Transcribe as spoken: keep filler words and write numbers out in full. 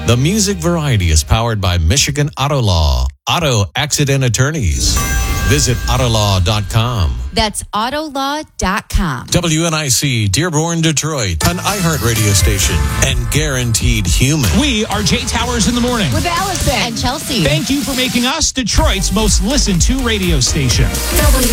The Music Variety is powered by Michigan Auto Law, Auto Accident Attorneys. Visit autolaw dot com. That's autolaw dot com. W N I C, Dearborn, Detroit, an iHeart radio station and guaranteed human. We are Jay Towers in the morning. With Allison and Chelsea. Thank you for making us Detroit's most listened to radio station.